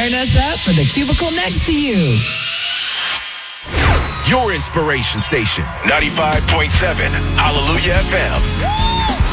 Turn us up for the cubicle next to you. Your inspiration station, 95.7 Hallelujah FM.